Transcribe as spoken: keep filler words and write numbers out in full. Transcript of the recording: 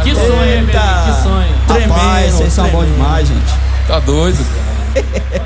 Que sonho, hein, bebê? Que sonho. Tremendo, vocês são bons demais, gente. Tá doido?